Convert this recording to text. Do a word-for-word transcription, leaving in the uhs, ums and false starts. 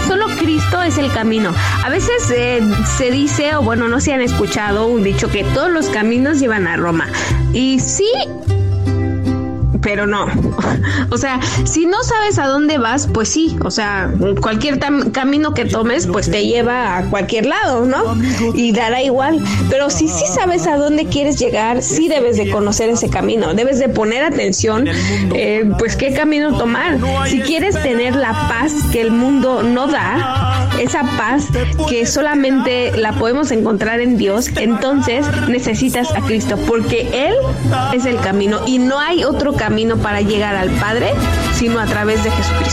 solo Cristo es el camino. A veces eh, se dice, o bueno, no se han escuchado un dicho que todos los caminos llevan a Roma. Y sí, pero no. O sea, si no sabes a dónde vas, pues sí, o sea, cualquier tam- camino que tomes, pues te lleva a cualquier lado, ¿no? Y dará igual. Pero si sí sabes a dónde quieres llegar, sí debes de conocer ese camino, debes de poner atención, eh, pues qué camino tomar. Si quieres tener la paz que el mundo no da, esa paz que solamente la podemos encontrar en Dios, entonces necesitas a Cristo, porque Él es el camino y no hay otro camino para llegar al Padre sino a través de Jesucristo.